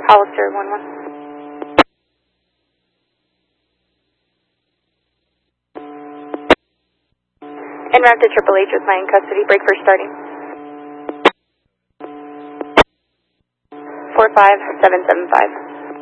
Hollister 1-1. En route to Triple H with my in custody. Break first starting. 45775.